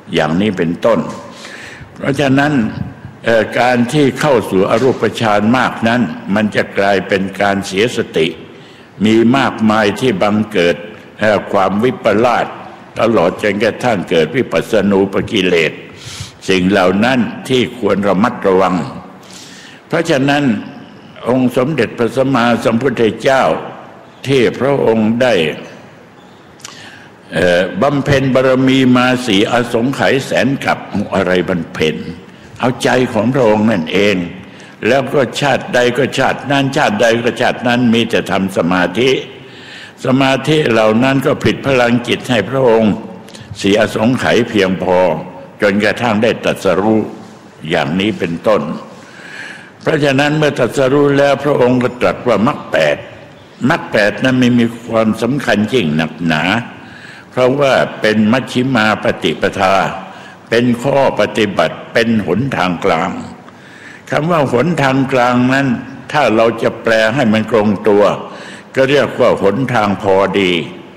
อย่างนี้เป็นต้นเพราะฉะนั้นการที่เข้าสู่อรูปฌานมากนั้นมันจะกลายเป็นการเสียสติมีมากมายที่บังเกิดความวิปลาสตลอดจนกระทั่งเกิดวิปัสสนูปกิเลสสิ่งเหล่านั้นที่ควรระมัดระวังเพราะฉะนั้นองค์สมเด็จพระสัมมาสัมพุทธเจ้าที่พระองค์ได้บำเพ็ญบารมีมา4 อสงไขยแสนกับอะไรบำเพ็ญเอาใจของพระองค์นั่นเองแล้วก็ชาติใดก็ชาตินั้นชาติใดก็ชาตินั้นมีแต่ทำสมาธิเหล่านั้นก็ผลิตพลังจิตให้พระองค์4 อสงไขยเพียงพอจนกระทั่งได้ตรัสรู้อย่างนี้เป็นต้นเพราะฉะนั้นเมื่อตรัสรู้แล้วพระองค์ก็ตรัสว่ามรรค8นั้นไม่มีความสำคัญยิ่งหนักหนาเพราะว่าเป็นมัชฌิมาปฏิปทาเป็นข้อปฏิบัติเป็นหนทางกลางคำว่าหนทางกลางนั้นถ้าเราจะแปลให้มันตรงตัวก็เรียกว่าหนทางพอดี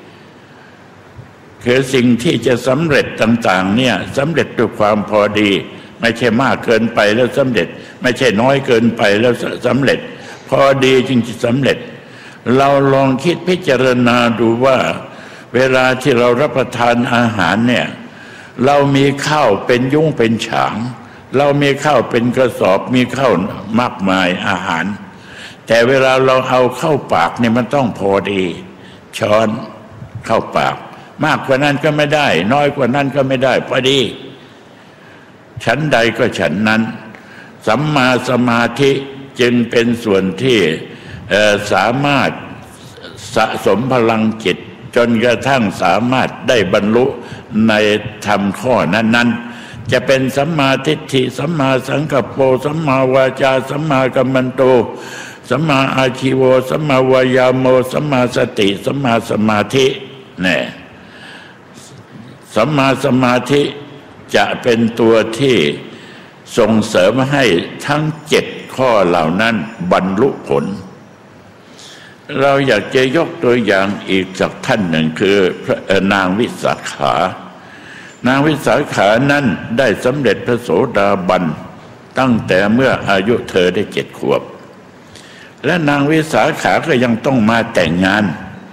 คือสิ่งที่จะสำเร็จต่างๆเนี่ยสำเร็จด้วยความพอดีไม่ใช่มากเกินไปแล้วสำเร็จไม่ใช่น้อยเกินไปแล้วสำเร็จพอดีจึงจะสำเร็จเราลองคิดพิจารณาดูว่าเวลาที่เรารับประทานอาหารเนี่ยเรามีข้าวเป็นยุ้งเป็นฉางเรามีข้าวเป็นกระสอบมีข้าวมากมายอาหารแต่เวลาเราเอาเข้าปากเนี่ยมันต้องพอดีช้อนเข้าปากมากกว่านั้นก็ไม่ได้น้อยกว่านั้นก็ไม่ได้พอดีฉันใดก็ฉันนั้นสัมมาสมาธิจึงเป็นส่วนที่สามารถสะสมพลังจิตจนกระทั่งสามารถได้บรรลุในธรรมข้อนั้นๆจะเป็นสัมมาทิฏฐิสัมมาสังกัปโปสัมมาวาจาสัมมากัมมันโตสัมมาอาชีโวสัมมาวายาโมสัมมาสติสัมมาสมาธิเนี่ยสัมมาสมาธิจะเป็นตัวที่ส่งเสริมให้ทั้ง7 ข้อเหล่านั้นบรรลุผลเราอยากจะยกตัวอย่างอีกสักท่านหนึ่งคือนางวิสาขานางวิสาขานั้นได้สำเร็จพระโสดาบันตั้งแต่เมื่ออายุเธอได้7 ขวบและนางวิสาขาก็ยังต้องมาแต่งงาน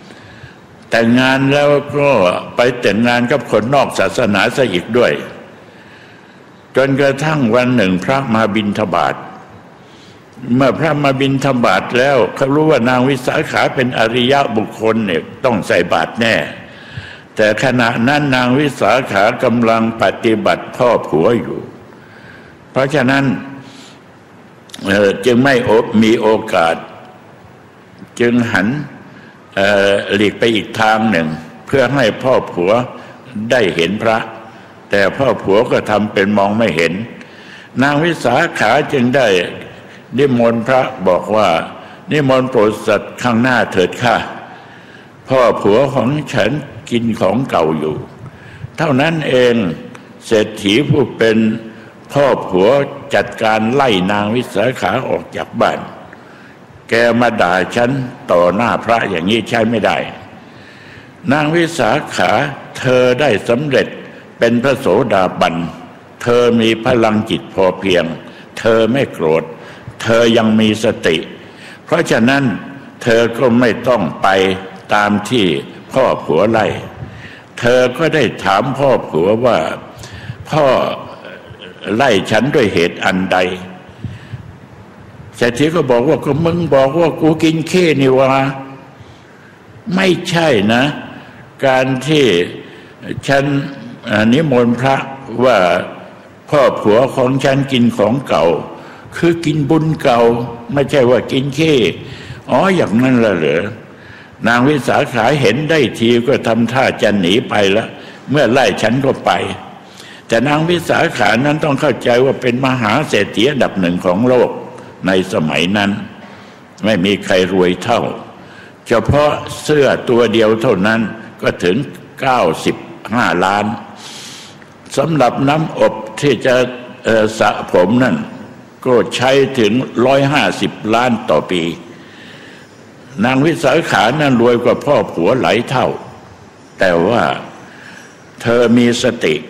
แล้วก็ไปแต่งงานกับคนนอกศาสนาซะอีกด้วยจนกระทั่งวันหนึ่งพระมาบิณฑบาตเมื่อพระมาบิณฑบาตแล้วเขารู้ว่านางวิสาขาเป็นอริยบุคคลเนี่ยต้องใส่บาตรแน่แต่ขณะนั้นนางวิสาขากำลังปฏิบัติพ่อผัวอยู่เพราะฉะนั้นจึงไม่มีโอกาสจึงหันหลีกไปอีกทางหนึ่งเพื่อให้พ่อผัวได้เห็นพระแต่พ่อผัวก็ทำเป็นมองไม่เห็นนางวิสาขาจึงได้นิมนต์พระบอกว่านิมนต์โปรดสัตว์ข้างหน้าเถิดค่ะพ่อผัวของฉันกินของเก่าอยู่เท่านั้นเองเศรษฐีผู้เป็นพ่อผัวจัดการไล่นางวิสาขาออกจากบ้านแกมาด่าฉันต่อหน้าพระอย่างนี้ใช้ไม่ได้นางวิสาขาเธอได้สำเร็จเป็นพระโสดาบันเธอมีพลังจิตพอเพียงเธอไม่โกรธเธอยังมีสติเพราะฉะนั้นเธอก็ไม่ต้องไปตามที่พ่อผัวไล่เธอก็ได้ถามพ่อผัวว่าพ่อไล่ฉันด้วยเหตุอันใดเศรษฐีก็บอกว่าก็มึงบอกว่ากูกินเข้นี่วะไม่ใช่นะการที่ฉันนิมนต์พระว่าพ่อผัวของฉันกินของเก่าคือกินบุญเก่าไม่ใช่ว่ากินเข้อย่างนั้นละเหรอนางวิสาขาเห็นได้ทีก็ทำท่าจะหนีไปแล้วเมื่อไล่ฉันก็ไปแต่นางวิสาขานั้นต้องเข้าใจว่าเป็นมหาเศรษฐีอันดับ1ของโลกในสมัยนั้นไม่มีใครรวยเท่าเฉพาะเสื้อตัวเดียวเท่านั้นก็ถึง95 ล้านสำหรับน้ำอบที่จะสระผมนั่นก็ใช้ถึง150 ล้านต่อปีนางวิสาขานั้นรวยกว่าพ่อผัวหลายเท่าแต่ว่าเธอมีสติ